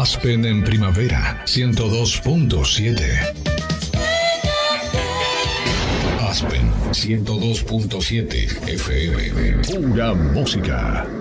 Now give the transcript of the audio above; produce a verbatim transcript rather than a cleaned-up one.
Aspen en primavera, ciento dos punto siete. Aspen ciento dos punto siete F M. Pura música.